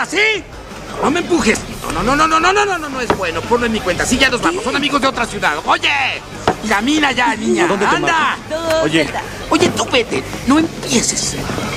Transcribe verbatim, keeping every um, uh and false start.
¿sí? No me empujes. No, no, no, no, no, no, no, no, no es bueno. Ponlo en mi cuenta. Sí, ya nos vamos. Son amigos de otra ciudad. Oye, camina ya, niña. ¿A dónde te ¡Anda! marcho? Oye. Oye, tú vete. No empieces.